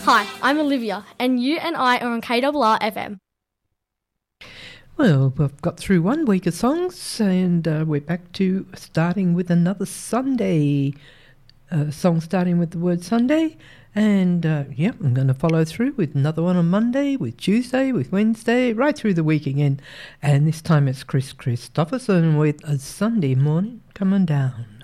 Hi, I'm Olivia, and you and I are on KRR FM. Well, we've got through 1 week of songs, and we're back to starting with another Sunday song, starting with the word Sunday. And I'm going to follow through with another one on Monday, with Tuesday, with Wednesday, right through the week again. And this time it's Chris Christopherson with A Sunday Morning Coming Down.